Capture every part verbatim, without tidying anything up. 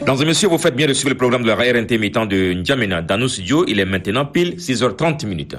Mesdames et messieurs, vous faites bien de suivre le programme de la R N T mi-temps de N'Djamena. Dans nos studios, il est maintenant pile six heures trente minutes.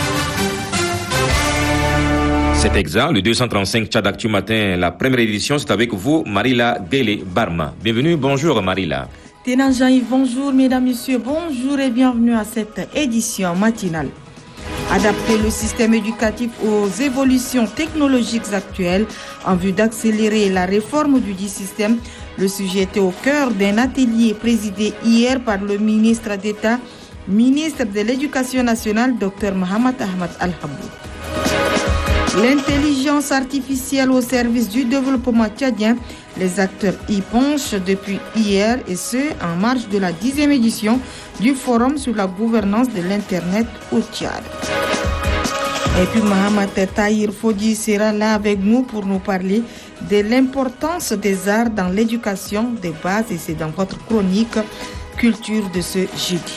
C'est exact, le deux cent trente-cinq Tchad Actu Matin, la première édition, c'est avec vous, Marila Guélé Barma. Bienvenue, bonjour Marila. Ténan Jean-Yves, bonjour mesdames, messieurs, bonjour et bienvenue à cette édition matinale. Adapter le système éducatif aux évolutions technologiques actuelles en vue d'accélérer la réforme du dit système. Le sujet était au cœur d'un atelier présidé hier par le ministre d'État, ministre de l'Éducation nationale, Dr Mohamed Ahmad Al-Habou. L'intelligence artificielle au service du développement tchadien, les acteurs y penchent depuis hier et ce, en marge de la dixième édition du Forum sur la gouvernance de l'Internet au Tchad. Et puis Mohamed Tahir Fodi sera là avec nous pour nous parler de l'importance des arts dans l'éducation des bases et c'est dans votre chronique culture de ce jeudi.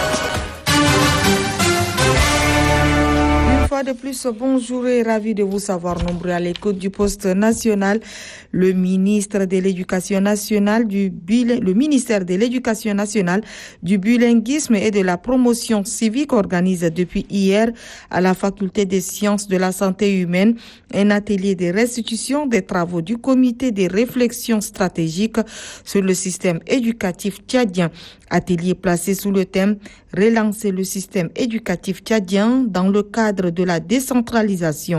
De plus, bonjour et ravi de vous savoir nombreux à l'écoute du poste national. Le ministre de l'Éducation nationale, du bil... le ministère de l'Éducation nationale, du bilinguisme et de la promotion civique organise depuis hier à la faculté des sciences de la santé humaine un atelier de restitution des travaux du comité de réflexion stratégique sur le système éducatif tchadien. Atelier placé sous le thème « Relancer le système éducatif tchadien dans le cadre de la décentralisation ».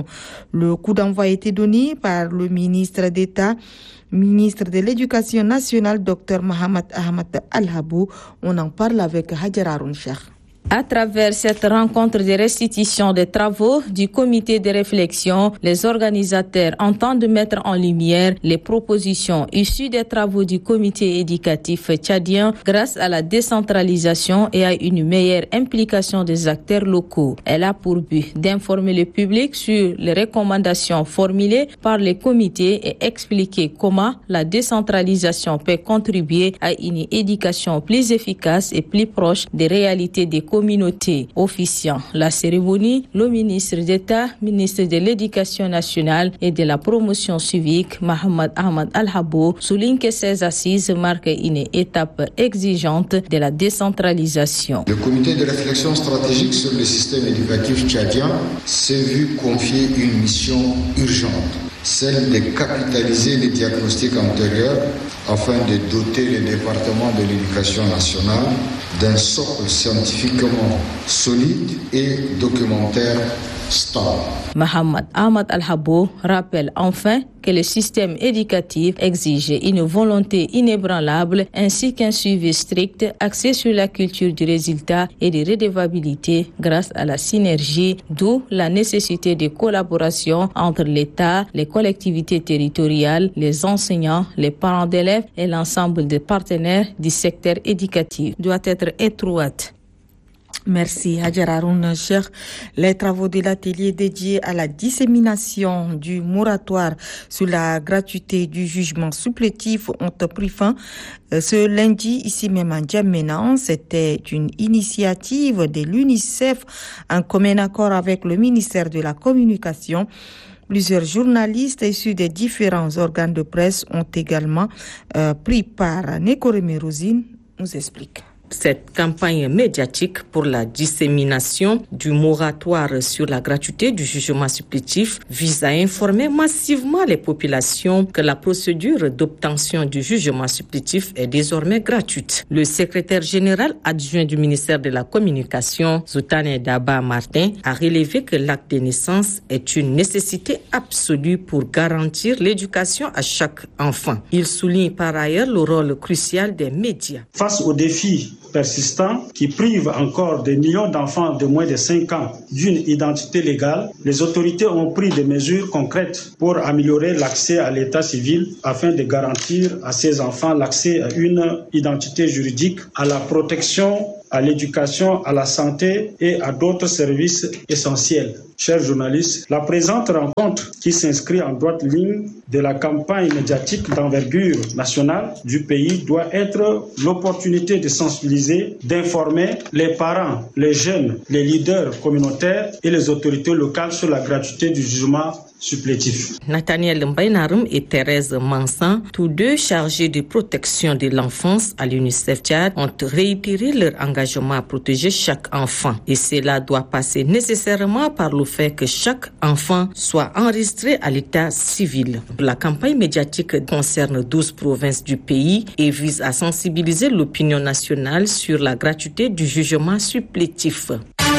Le coup d'envoi a été donné par le ministre d'État, ministre de l'Éducation nationale, Dr Mohamed Ahmad Al-Habou. On en parle avec Hadjara Rouncher. À travers cette rencontre de restitution des travaux du comité de réflexion, les organisateurs entendent mettre en lumière les propositions issues des travaux du comité éducatif tchadien grâce à la décentralisation et à une meilleure implication des acteurs locaux. Elle a pour but d'informer le public sur les recommandations formulées par les comités et expliquer comment la décentralisation peut contribuer à une éducation plus efficace et plus proche des réalités des communautés. Officiant la cérémonie, le ministre d'État, ministre de l'Éducation nationale et de la promotion civique, Mohamed Ahmad Al-Habou, souligne que ces assises marquent une étape exigeante de la décentralisation. Le comité de réflexion stratégique sur le système éducatif tchadien s'est vu confier une mission urgente, celle de capitaliser les diagnostics antérieurs afin de doter les départements de l'éducation nationale d'un socle scientifiquement solide et documentaire stable. Mohamed Ahmad Al-Habou rappelle enfin que le système éducatif exige une volonté inébranlable ainsi qu'un suivi strict axé sur la culture du résultat et de redevabilité grâce à la synergie, d'où la nécessité de collaboration entre l'État, les collectivités territoriales, les enseignants, les parents d'élèves et l'ensemble des partenaires du secteur éducatif doit être étroite. Merci Hadjara Haroun Cheikh. Les travaux de l'atelier dédié à la dissémination du moratoire sur la gratuité du jugement supplétif ont pris fin ce lundi ici même à N'Djamena. C'était une initiative de l'UNICEF en commun accord avec le ministère de la Communication. Plusieurs journalistes issus des différents organes de presse ont également euh, pris part. Nékoré Rosine nous explique. Cette campagne médiatique pour la dissémination du moratoire sur la gratuité du jugement supplétif vise à informer massivement les populations que la procédure d'obtention du jugement supplétif est désormais gratuite. Le secrétaire général adjoint du ministère de la Communication, Zoutane Daba Martin, a relevé que l'acte de naissance est une nécessité absolue pour garantir l'éducation à chaque enfant. Il souligne par ailleurs le rôle crucial des médias. Face aux défis persistants qui privent encore des millions d'enfants de moins de cinq ans d'une identité légale, les autorités ont pris des mesures concrètes pour améliorer l'accès à l'état civil afin de garantir à ces enfants l'accès à une identité juridique, à la protection, à l'éducation, à la santé et à d'autres services essentiels. Chers journalistes, la présente rencontre qui s'inscrit en droite ligne de la campagne médiatique d'envergure nationale du pays doit être l'opportunité de sensibiliser, d'informer les parents, les jeunes, les leaders communautaires et les autorités locales sur la gratuité du jugement supplétif. Nathaniel Mbaïnarum et Thérèse Mansan, tous deux chargés de protection de l'enfance à l'UNICEF Tchad, ont réitéré leur engagement à protéger chaque enfant. Et cela doit passer nécessairement par le fait que chaque enfant soit enregistré à l'état civil. La campagne médiatique concerne douze provinces du pays et vise à sensibiliser l'opinion nationale sur la gratuité du jugement supplétif.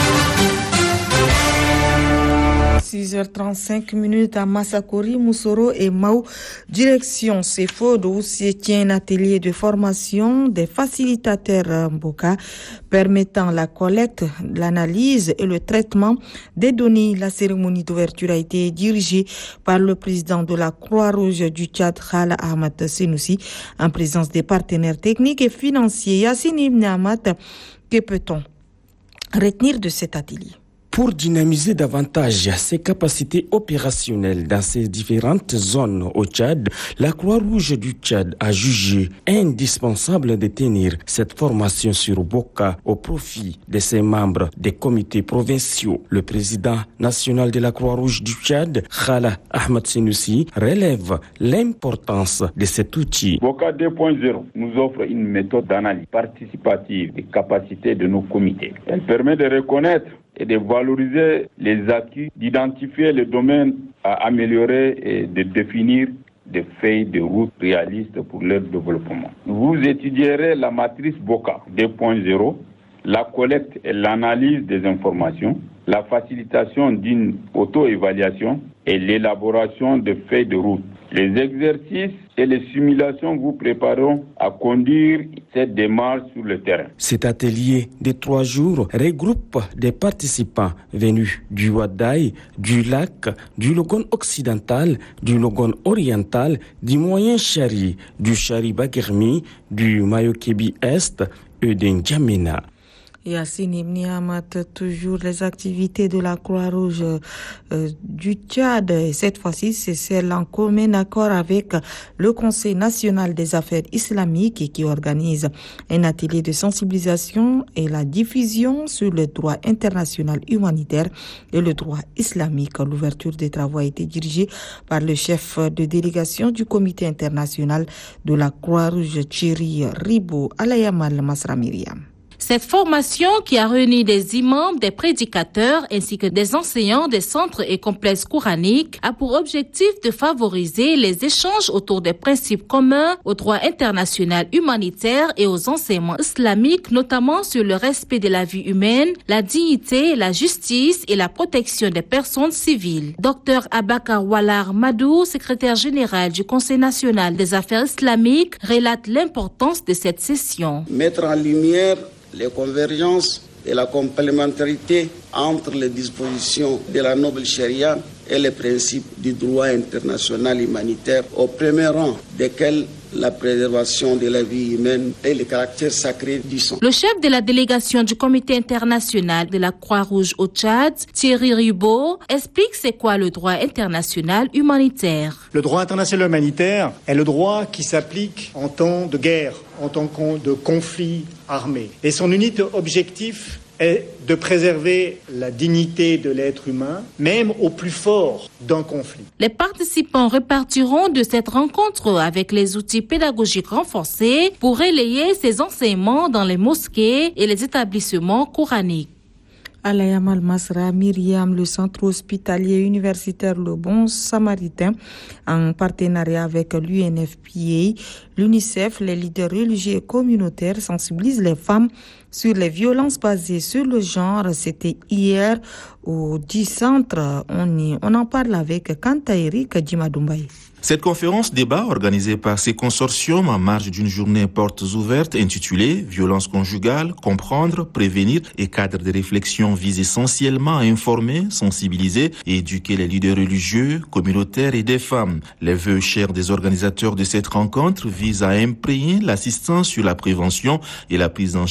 six heures trente-cinq minutes à Massakori, Moussoro et Mao. Direction Sefod où se tient un atelier de formation des facilitateurs Mboka permettant la collecte, l'analyse et le traitement des données. La cérémonie d'ouverture a été dirigée par le président de la Croix-Rouge du Tchad, Khala Ahmad Senoussi, en présence des partenaires techniques et financiers. Yassine Ibn Ahmad, que peut-on retenir de cet atelier? Pour dynamiser davantage ses capacités opérationnelles dans ces différentes zones au Tchad, la Croix-Rouge du Tchad a jugé indispensable de tenir cette formation sur Boka au profit de ses membres des comités provinciaux. Le président national de la Croix-Rouge du Tchad, Khala Ahmad Senoussi, relève l'importance de cet outil. Boka deux point zéro nous offre une méthode d'analyse participative des capacités de nos comités. Elle permet de reconnaître et de valoriser les acquis, d'identifier les domaines à améliorer et de définir des feuilles de route réalistes pour leur développement. Vous étudierez la matrice Boka deux point zéro, la collecte et l'analyse des informations, la facilitation d'une auto-évaluation et l'élaboration de feuilles de route. Les exercices et les simulations vous prépareront à conduire cette démarche sur le terrain. Cet atelier de trois jours regroupe des participants venus du Wadaï, du Lac, du Logone occidental, du Logone oriental, du Moyen Chari, du Chari Baguermi, du Mayokebi Est et de N'Djamena. Yassine Ibn Ahmad, toujours les activités de la Croix-Rouge euh, du Tchad. Et cette fois-ci, c'est celle en commun accord avec le Conseil national des affaires islamiques et qui organise un atelier de sensibilisation et la diffusion sur le droit international humanitaire et le droit islamique. L'ouverture des travaux a été dirigée par le chef de délégation du Comité international de la Croix-Rouge, Thierry Ribo Alayamal Masra Myriam. Cette formation, qui a réuni des imams, des prédicateurs ainsi que des enseignants des centres et complexes coraniques, a pour objectif de favoriser les échanges autour des principes communs au droit international humanitaire et aux enseignements islamiques, notamment sur le respect de la vie humaine, la dignité, la justice et la protection des personnes civiles. Docteur Abakar Walar Madou, secrétaire général du Conseil national des affaires islamiques, relate l'importance de cette session. Mettre en lumière les convergences et la complémentarité entre les dispositions de la noble charia et les principes du droit international humanitaire, au premier rang desquels la préservation de la vie humaine et le caractère sacré du sang. Le chef de la délégation du Comité international de la Croix-Rouge au Tchad, Thierry Ribaud, explique c'est quoi le droit international humanitaire. Le droit international humanitaire est le droit qui s'applique en temps de guerre, en temps de conflit armé. Et son unique objectif est de préserver la dignité de l'être humain, même au plus fort d'un conflit. Les participants repartiront de cette rencontre avec les outils pédagogiques renforcés pour relayer ces enseignements dans les mosquées et les établissements coraniques. Alayamal Masra Myriam, le centre hospitalier universitaire Le Bon Samaritain, en partenariat avec l'U N F P A, l'UNICEF, les leaders religieux et communautaires sensibilisent les femmes sur les violences basées sur le genre. C'était hier au dix centre. On, y, on en parle avec Kanta Eric Djimadoumbay. Cette conférence débat organisée par ces consortiums en marge d'une journée portes ouvertes intitulée « Violence conjugale, comprendre, prévenir » et cadre de réflexion vise essentiellement à informer, sensibiliser et éduquer les leaders religieux, communautaires et des femmes. Les vœux chers des organisateurs de cette rencontre visent à imprégner l'assistance sur la prévention et la prise en charge des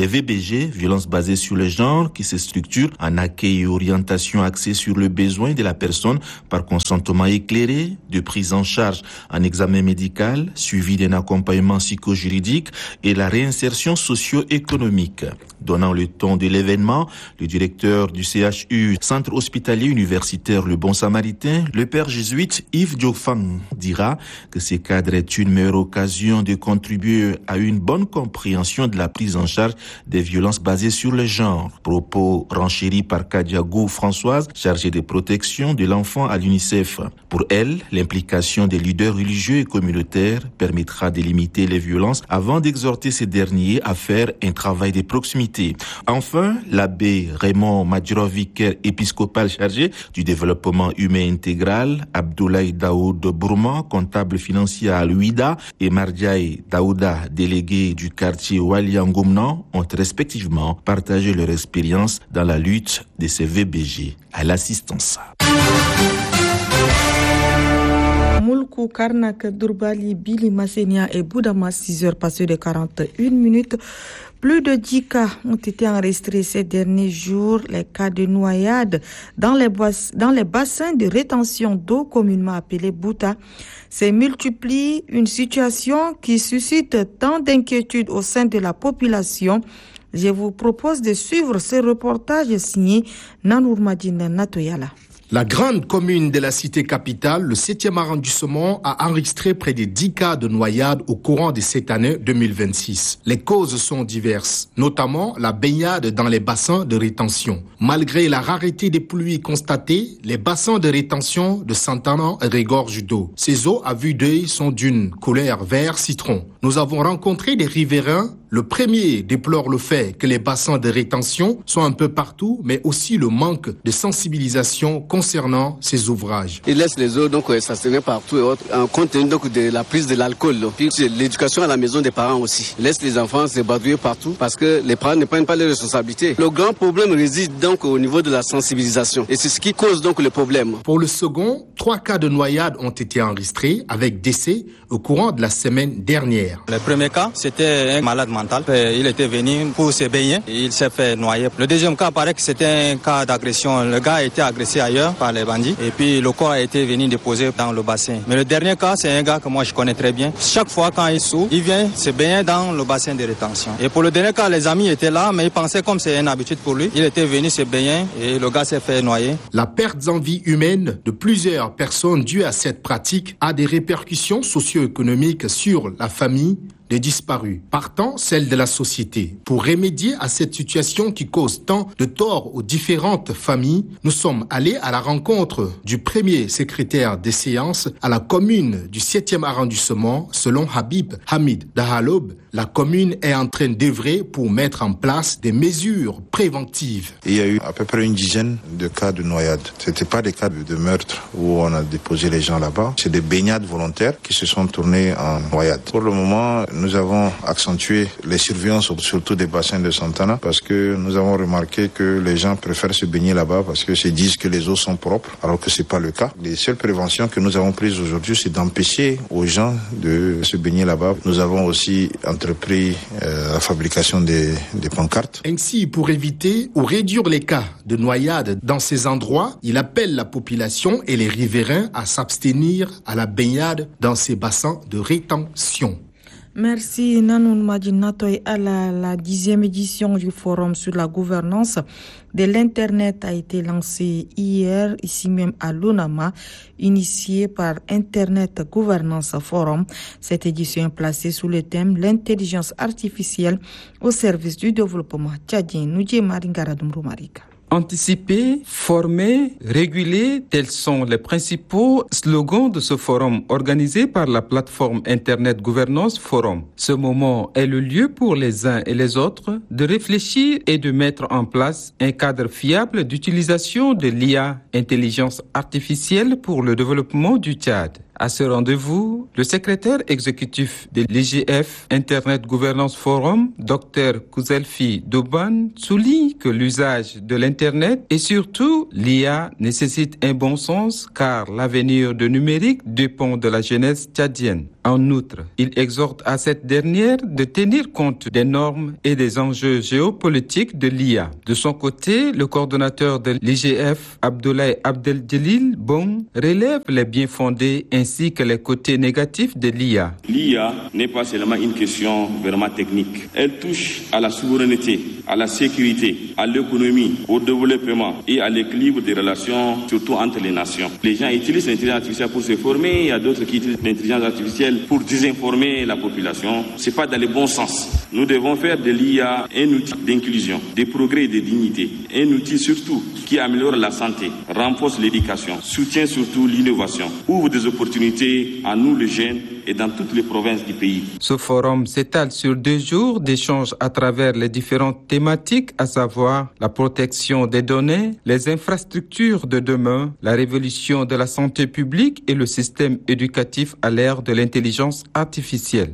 V B G, violence basée sur le genre, qui se structure en accueil et orientation axée sur le besoin de la personne par consentement éclairé, de prise en charge en examen médical, suivi d'un accompagnement psychojuridique et la réinsertion socio-économique. Donnant le ton de l'événement, le directeur du C H U, Centre hospitalier universitaire Le Bon Samaritain, le père jésuite Yves Diofang, dira que ce cadre est une meilleure occasion de contribuer à une bonne compréhension de la prise en charge des violences basées sur le genre. Propos renchéris par Kadiagou Françoise, chargée de protection de l'enfant à l'UNICEF. Pour elle, l'implication des leaders religieux et communautaires permettra de limiter les violences avant d'exhorter ces derniers à faire un travail de proximité. Enfin, l'abbé Raymond Madjirovic, épiscopal chargé du développement humain intégral, Abdoulaye Daoud Bourman, comptable financier à l'Ouida, et Mardiaye Daouda, délégué du quartier Waliangoumnan, ont respectivement partagé leur expérience dans la lutte de ces V B G à l'assistance. Moulkou, Karnak, Durbali, Bili, Massenia et Boudama, six heures passées de quarante et une minutes. Plus de dix cas ont été enregistrés ces derniers jours. Les cas de noyade dans les, bois- dans les bassins de rétention d'eau communément appelés Bouta se multiplient, une situation qui suscite tant d'inquiétudes au sein de la population. Je vous propose de suivre ce reportage signé Nanourmadine Natoyala. La grande commune de la cité capitale, le septième arrondissement, a enregistré près de dix cas de noyade au courant de cette année deux mille vingt-six. Les causes sont diverses, notamment la baignade dans les bassins de rétention. Malgré la rareté des pluies constatées, les bassins de rétention de Santana regorgent d'eau. Ces eaux à vue d'œil sont d'une couleur vert citron. Nous avons rencontré des riverains. Le premier déplore le fait que les bassins de rétention sont un peu partout, mais aussi le manque de sensibilisation concernant ces ouvrages. Ils laissent les eaux donc s'asséner partout et autres, en compte tenu donc de la prise de l'alcool. Puis c'est l'éducation à la maison des parents aussi. Ils laissent les enfants se badouiller partout parce que les parents ne prennent pas les responsabilités. Le grand problème réside donc au niveau de la sensibilisation et c'est ce qui cause donc le problème. Pour le second, trois cas de noyade ont été enregistrés avec décès au courant de la semaine dernière. Le premier cas, c'était un malade mental. Il était venu pour se baigner et il s'est fait noyer. Le deuxième cas paraît que c'était un cas d'agression. Le gars a été agressé ailleurs par les bandits et puis le corps a été venu déposer dans le bassin. Mais le dernier cas, c'est un gars que moi je connais très bien. Chaque fois quand il souffre, il vient se baigner dans le bassin de rétention. Et pour le dernier cas, les amis étaient là, mais ils pensaient comme c'est une habitude pour lui. Il était venu se baigner et le gars s'est fait noyer. La perte en vie humaine de plusieurs personnes due à cette pratique a des répercussions socio-économiques sur la famille des disparus, partant celle de la société. Pour remédier à cette situation qui cause tant de tort aux différentes familles, nous sommes allés à la rencontre du premier secrétaire des séances à la commune du septième arrondissement. Selon Habib Hamid Dahalob, la commune est en train d'œuvrer pour mettre en place des mesures préventives. Il y a eu à peu près une dizaine de cas de noyade. C'était pas des cas de meurtre où on a déposé les gens là-bas. C'est des baignades volontaires qui se sont tournées en noyade. Pour le moment, nous avons accentué les surveillances, surtout des bassins de Santana, parce que nous avons remarqué que les gens préfèrent se baigner là-bas parce que se disent que les eaux sont propres, alors que c'est pas le cas. Les seules préventions que nous avons prises aujourd'hui, c'est d'empêcher aux gens de se baigner là-bas. Nous avons aussi entrepris euh, la fabrication des, des pancartes. Ainsi, pour éviter ou réduire les cas de noyade dans ces endroits, il appelle la population et les riverains à s'abstenir à la baignade dans ces bassins de rétention. Merci Nanoun Madinatoy. À la, la dixième édition du Forum sur la gouvernance de l'Internet a été lancée hier, ici même à l'Unama, initiée par Internet Governance Forum. Cette édition est placée sous le thème l'intelligence artificielle au service du développement tchadien. Noudje Maringaradum Rumarika. Anticiper, former, réguler, tels sont les principaux slogans de ce forum organisé par la plateforme Internet Gouvernance Forum. Ce moment est le lieu pour les uns et les autres de réfléchir et de mettre en place un cadre fiable d'utilisation de l'I A, intelligence artificielle, pour le développement du Tchad. À ce rendez-vous, le secrétaire exécutif de l'I G F Internet Gouvernance Forum, Dr Kouzelfi Douban, souligne que l'usage de l'Internet et surtout l'I A nécessite un bon sens car l'avenir du numérique dépend de la jeunesse tchadienne. En outre, il exhorte à cette dernière de tenir compte des normes et des enjeux géopolitiques de l'I A. De son côté, le coordonnateur de l'I G F, Abdoulaye Abdeljelil Bon, relève les biens fondés ainsi que les côtés négatifs de l'I A. L'I A n'est pas seulement une question vraiment technique. Elle touche à la souveraineté, à la sécurité, à l'économie, au développement et à l'équilibre des relations, surtout entre les nations. Les gens utilisent l'intelligence artificielle pour se former, il y a d'autres qui utilisent l'intelligence artificielle pour désinformer la population. C'est pas dans le bon sens. Nous devons faire de l'I A un outil d'inclusion, de progrès et de dignité. Un outil surtout qui améliore la santé, renforce l'éducation, soutient surtout l'innovation, ouvre des opportunités à nous les jeunes et dans toutes les provinces du pays. Ce forum s'étale sur deux jours d'échanges à travers les différentes thématiques, à savoir la protection des données, les infrastructures de demain, la révolution de la santé publique et le système éducatif à l'ère de l'intelligence artificielle.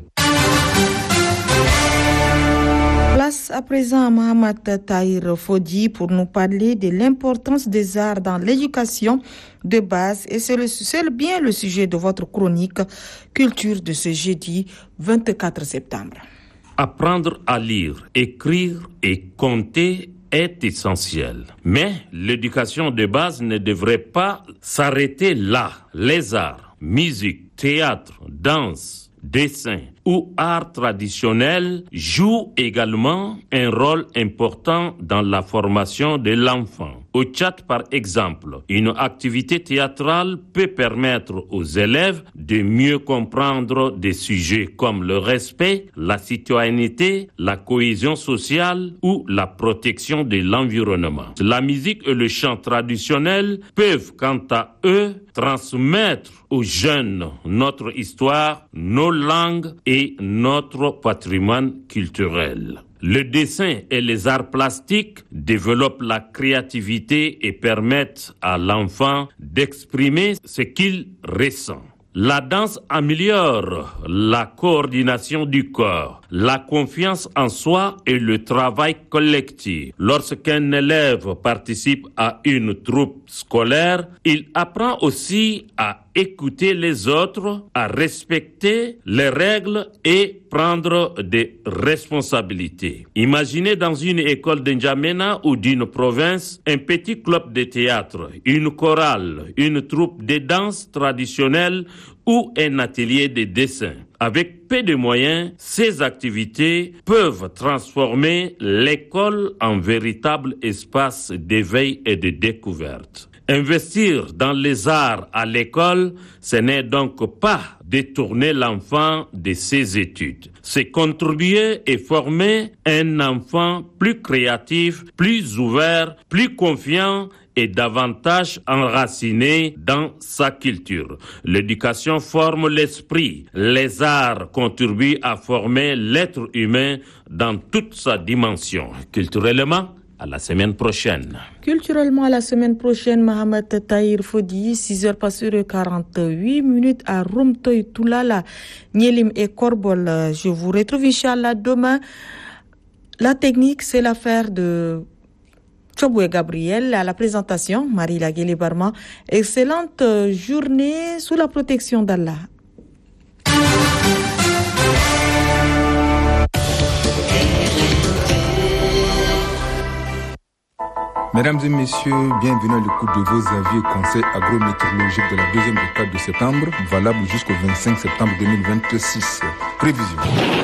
Place à présent à Mohamed Tahir Fodi pour nous parler de l'importance des arts dans l'éducation de base. Et c'est, le, c'est bien le sujet de votre chronique Culture de ce jeudi vingt-quatre septembre. Apprendre à lire, écrire et compter est essentiel. Mais l'éducation de base ne devrait pas s'arrêter là. Les arts, musique, théâtre, danse, dessin ou art traditionnel jouent également un rôle important dans la formation de l'enfant. Au Tchad, par exemple, une activité théâtrale peut permettre aux élèves de mieux comprendre des sujets comme le respect, la citoyenneté, la cohésion sociale ou la protection de l'environnement. La musique et le chant traditionnel peuvent, quant à eux, transmettre aux jeunes notre histoire, nos langues et notre patrimoine culturel. Le dessin et les arts plastiques développent la créativité et permettent à l'enfant d'exprimer ce qu'il ressent. La danse améliore la coordination du corps, la confiance en soi et le travail collectif. Lorsqu'un élève participe à une troupe scolaire, il apprend aussi à écouter les autres, à respecter les règles et prendre des responsabilités. Imaginez dans une école d'Njamena ou d'une province un petit club de théâtre, une chorale, une troupe de danse traditionnelle ou un atelier de dessin. Avec peu de moyens, ces activités peuvent transformer l'école en véritable espace d'éveil et de découverte. Investir dans les arts à l'école, ce n'est donc pas détourner l'enfant de ses études. C'est contribuer et former un enfant plus créatif, plus ouvert, plus confiant et davantage enraciné dans sa culture. L'éducation forme l'esprit. Les arts contribuent à former l'être humain dans toute sa dimension. Culturellement, à la semaine prochaine. Culturellement, à la semaine prochaine, Mohamed Tahir Fodi, six heures passées de quarante-huit minutes à Rumtoy, Toulala, Nielim et Korbol. Je vous retrouve, Inch'Allah, demain. La technique, c'est l'affaire de Choboué Gabriel. À la présentation, Marie-La Guélé Barma. Excellente journée sous la protection d'Allah. Mesdames et messieurs, bienvenue à l'écoute de vos avis et conseils agrométéorologiques de la deuxième décade de septembre, valable jusqu'au vingt-cinq septembre deux mille vingt-six. Prévision.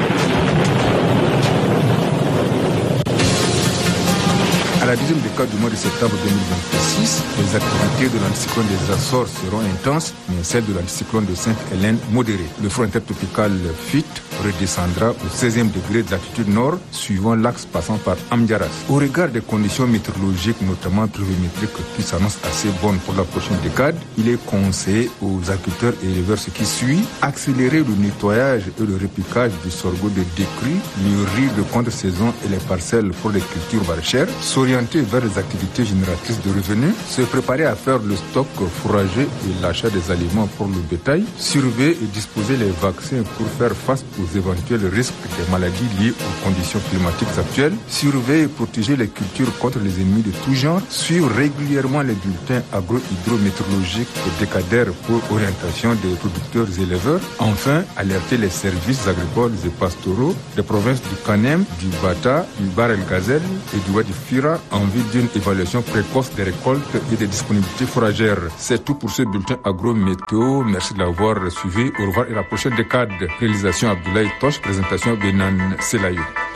À la deuxième décade du mois de septembre deux mille vingt-six, les activités de l'anticyclone des Açores seront intenses, mais celles de l'anticyclone de Sainte-Hélène modérées. Le front intertropical F I T redescendra au seizième degré de latitude nord, suivant l'axe passant par Amdiaras. Au regard des conditions météorologiques, notamment pluviométriques, qui s'annoncent assez bonnes pour la prochaine décade, il est conseillé aux agriculteurs et éleveurs ce qui suit: accélérer le nettoyage et le repiquage du sorgho de décrue, le riz de contre-saison et les parcelles pour les cultures maraîchères, s'orienter vers les activités génératrices de revenus, se préparer à faire le stock fourrager et l'achat des aliments pour le bétail, surveiller et disposer les vaccins pour faire face aux éventuels risques des maladies liées aux conditions climatiques actuelles, surveiller et protéger les cultures contre les ennemis de tout genre, suivre régulièrement les bulletins agro-hydrométéorologiques décadaires pour orientation des producteurs et éleveurs, enfin alerter les services agricoles et pastoraux des provinces du Kanem, du Bata, du Bahr el Ghazal et du Wadi Fira en vue d'une évaluation précoce des récoltes et des disponibilités fourragères. C'est tout pour ce bulletin agro-météo. Merci de l'avoir suivi. Au revoir et à la prochaine décade. Réalisation Abdoulaye Tosh, présentation Benan Selayou.